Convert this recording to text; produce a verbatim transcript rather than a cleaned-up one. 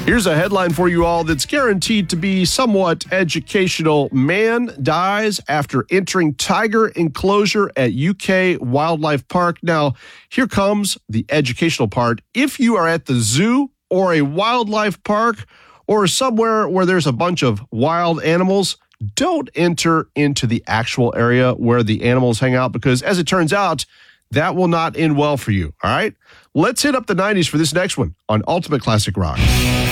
Here's a headline for you all that's guaranteed to be somewhat educational. Man dies after entering tiger enclosure at U K Wildlife Park. Now, here comes the educational part. If you are at the zoo or a wildlife park or somewhere where there's a bunch of wild animals, don't enter into the actual area where the animals hang out because, as it turns out, that will not end well for you, all right? Let's hit up the nineties for this next one on Ultimate Classic Rock.